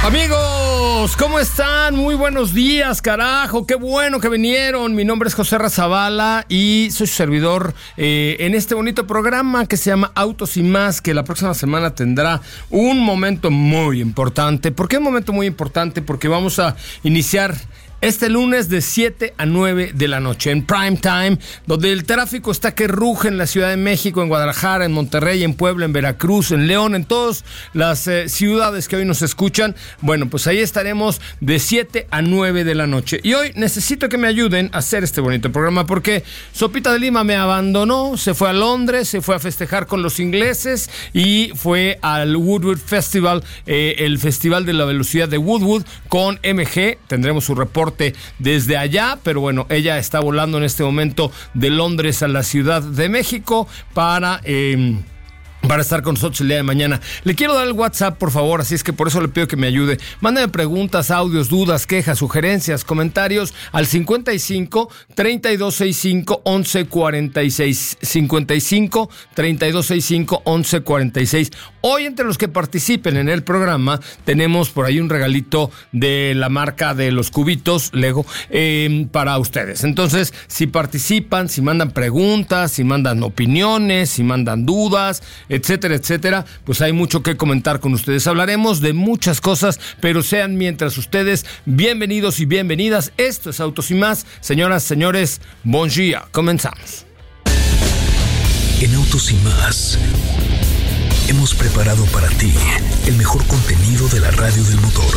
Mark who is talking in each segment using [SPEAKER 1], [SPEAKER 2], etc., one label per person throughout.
[SPEAKER 1] Amigos, ¿cómo están? Muy buenos días, carajo, qué bueno que vinieron. Mi nombre es José Razabala y soy su servidor en este bonito programa que se llama Autos y Más, que la próxima semana tendrá un momento muy importante. ¿Por qué un momento muy importante? Porque vamos a iniciar este lunes de 7 a 9 de la noche, en prime time, donde el tráfico está que ruge en la Ciudad de México, en Guadalajara, en Monterrey, en Puebla, en Veracruz, en León, en todas las ciudades que hoy nos escuchan. Bueno, pues ahí estaremos de 7 a 9 de la noche. Y hoy necesito que me ayuden a hacer este bonito programa porque Sopita de Lima me abandonó, se fue a Londres, se fue a festejar con los ingleses y fue al Woodwood Festival, el Festival de la Velocidad de Woodwood con MG. Tendremos su reporte desde allá, pero bueno, ella está volando en este momento de Londres a la Ciudad de México para estar con nosotros el día de mañana. Le quiero dar el WhatsApp, por favor, así es que por eso le pido que me ayude. Mándame preguntas, audios, dudas, quejas, sugerencias, comentarios al 55 3265 1146. 55 3265 1146. Hoy, entre los que participen en el programa, tenemos por ahí un regalito de la marca de los cubitos Lego para ustedes. Entonces, si participan, si mandan preguntas, si mandan opiniones, si mandan dudas, etcétera, etcétera, pues hay mucho que comentar con ustedes. Hablaremos de muchas cosas, pero sean mientras ustedes bienvenidos y bienvenidas. Esto es Autos y Más. Señoras, señores, bon dia. Comenzamos.
[SPEAKER 2] En Autos y Más hemos preparado para ti el mejor contenido de la radio del motor.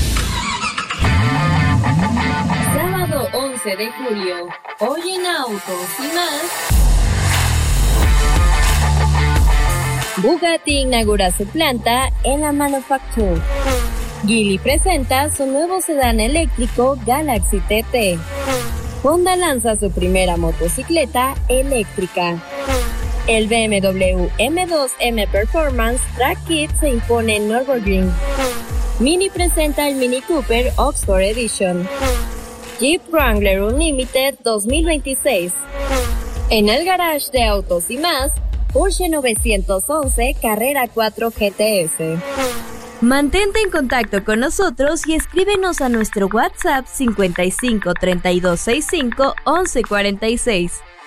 [SPEAKER 3] Sábado 11 de julio, hoy en Autos y Más. Bugatti inaugura su planta en la Manufacture. Geely presenta su nuevo sedán eléctrico Galaxy TT. Honda lanza su primera motocicleta eléctrica. El BMW M2M Performance Track Kit se impone en Nürburgring. Mini presenta el Mini Cooper Oxford Edition. Jeep Wrangler Unlimited 2026. En el garage de Autos y Más, Porsche 911 Carrera 4 GTS. Mantente en contacto con nosotros y escríbenos a nuestro WhatsApp 55 3265 1146.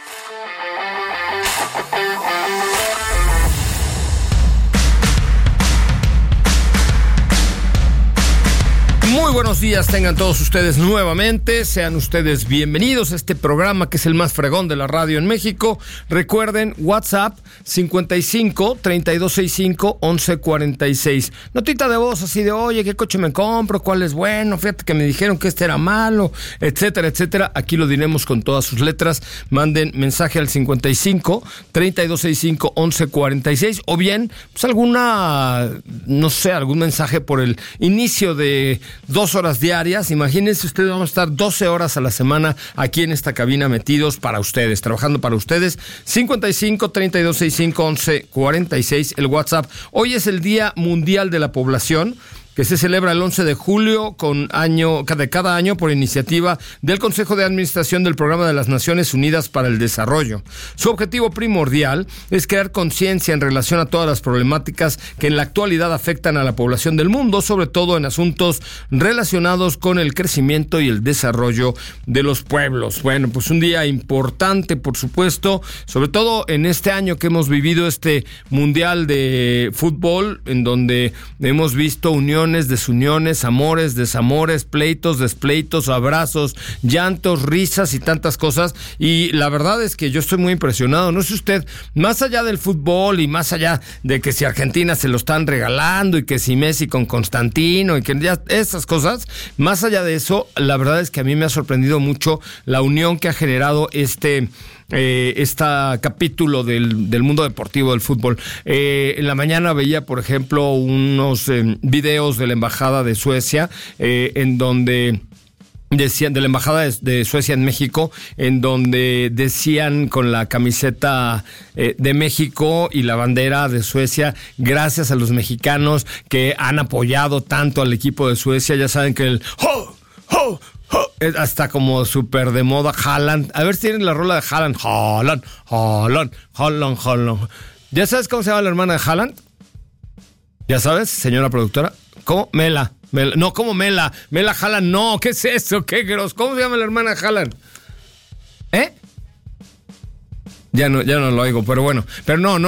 [SPEAKER 1] Muy buenos días tengan todos ustedes nuevamente, sean ustedes bienvenidos a este programa que es el más fregón de la radio en México. Recuerden, WhatsApp 55 3265 1146. Notita de voz así de, oye, ¿qué coche me compro? ¿Cuál es bueno? Fíjate que me dijeron que este era malo, etcétera, etcétera. Aquí lo diremos con todas sus letras. Manden mensaje al 55 3265 1146 o bien, pues alguna, no sé, algún mensaje por el inicio de 2 horas diarias. Imagínense ustedes, vamos a estar 12 horas a la semana aquí en esta cabina metidos para ustedes, trabajando para ustedes. 55 3265 1146 el WhatsApp. Hoy es el Día Mundial de la Población, que se celebra el 11 de julio de cada año por iniciativa del Consejo de Administración del Programa de las Naciones Unidas para el Desarrollo. Su objetivo primordial es crear conciencia en relación a todas las problemáticas que en la actualidad afectan a la población del mundo, sobre todo en asuntos relacionados con el crecimiento y el desarrollo de los pueblos. Bueno, pues un día importante, por supuesto, sobre todo en este año que hemos vivido este Mundial de Fútbol, en donde hemos visto uniones, desuniones, amores, desamores, pleitos, despleitos, abrazos, llantos, risas y tantas cosas. Y la verdad es que yo estoy muy impresionado. No sé usted, más allá del fútbol y más allá de que si Argentina se lo están regalando y que si Messi con Constantino y que ya esas cosas, más allá de eso, la verdad es que a mí me ha sorprendido mucho la unión que ha generado este capítulo del mundo deportivo del fútbol. En la mañana veía, por ejemplo, unos videos de la Embajada de Suecia, en donde decían, de la Embajada de Suecia en México, en donde decían con la camiseta de México y la bandera de Suecia, gracias a los mexicanos que han apoyado tanto al equipo de Suecia. Ya saben que el ¡ho! ¡ho! Hasta como súper de moda. Haaland, a ver si tienen la rola de Haaland. Haaland. ¿Ya sabes cómo se llama la hermana de Haaland? ¿Ya sabes, señora productora? ¿Cómo? Mela. No, ¿cómo Mela? Mela Haaland, no. ¿Qué es eso? ¿Qué gros? ¿Cómo se llama la hermana de Haaland? Ya no lo oigo, pero bueno. Pero no.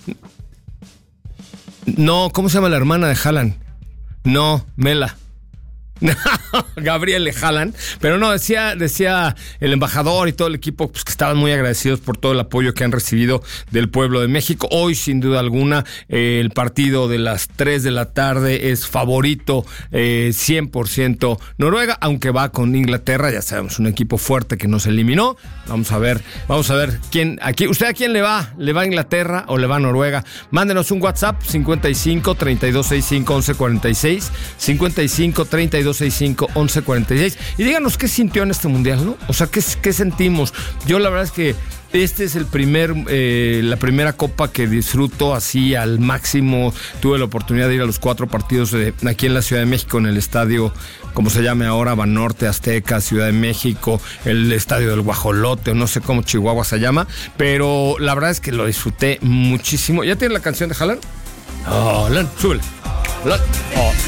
[SPEAKER 1] No, ¿cómo se llama la hermana de Haaland? No, Mela. Gabriel Haaland, pero no, decía el embajador y todo el equipo pues, que estaban muy agradecidos por todo el apoyo que han recibido del pueblo de México. Hoy, sin duda alguna, el partido de las 3 de la tarde es favorito 100% Noruega, aunque va con Inglaterra, ya sabemos, un equipo fuerte que nos eliminó. Vamos a ver quién aquí. ¿Usted a quién le va? ¿Le va a Inglaterra o le va a Noruega? Mándenos un WhatsApp 55 3265 1146 55 3265 1146 y díganos qué sintió en este mundial, ¿no? O sea, qué sentimos. Yo la verdad es que este es la primera copa que disfruto así al máximo. Tuve la oportunidad de ir a los 4 partidos aquí en la Ciudad de México, en el estadio, como se llame ahora, Banorte, Azteca, Ciudad de México, el estadio del Guajolote, o no sé cómo Chihuahua se llama, pero la verdad es que lo disfruté muchísimo. ¿Ya tiene la canción de Haaland? Haaland, súbele.